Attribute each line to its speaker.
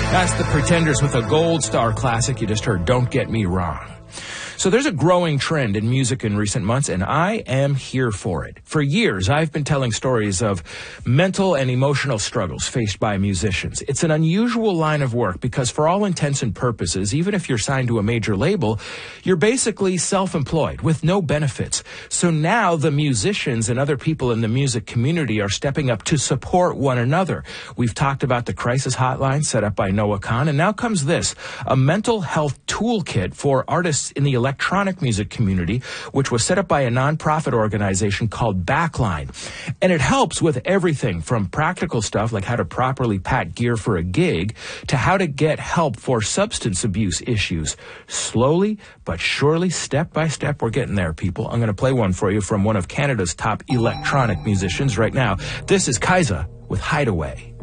Speaker 1: That's the Pretenders with a Gold Star classic. You just heard Don't Get Me Wrong. So there's a growing trend in music in recent months, and I am here for it. For years, I've been telling stories of mental and emotional struggles faced by musicians. It's an unusual line of work because for all intents and purposes, even if you're signed to a major label, you're basically self-employed with no benefits. So now the musicians and other people in the music community are stepping up to support one another. We've talked about the crisis hotline set up by Noah Kahan, and now comes this, a mental health toolkit for artists in the electronic music community, which was set up by a nonprofit organization called Backline. And it helps with everything from practical stuff like how to properly pack gear for a gig to how to get help for substance abuse issues. Slowly but surely, step by step, we're getting there, people. I'm going to play one for you from one of Canada's top electronic musicians right now. This is Kaisa with Hideaway.